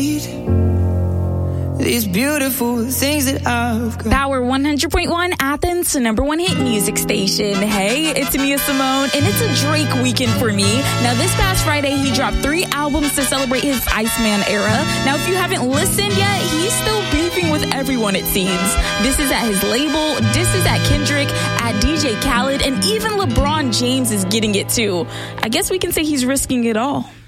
These beautiful things that I've got. Power 100.1 Athens, number one hit music station. Hey, it's Mia Simone, and it's a Drake weekend for me. Now, this past Friday, he dropped 3 albums to celebrate his Iceman era. Now, if you haven't listened yet, he's still beefing with everyone, it seems. This is at his label, this is at Kendrick, at DJ Khaled, and even LeBron James is getting it too. I guess we can say he's risking it all.